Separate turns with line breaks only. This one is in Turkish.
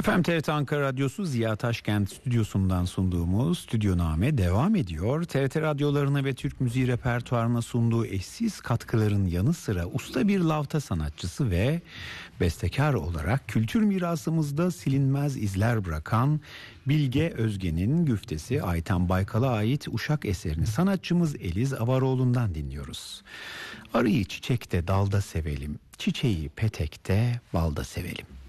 Efendim TRT Ankara Radyosu Ziya Taşkent stüdyosundan sunduğumuz Stüdyoname devam ediyor. TRT radyolarına ve Türk müziği repertuarına sunduğu eşsiz katkıların yanı sıra usta bir lavta sanatçısı ve bestekar olarak kültür mirasımızda silinmez izler bırakan Bilge Özgen'in güftesi Ayten Baykal'a ait Uşak eserini sanatçımız Eliz Avaroğlu'ndan dinliyoruz. Arıyı çiçekte dalda sevelim, çiçeği petekte balda sevelim.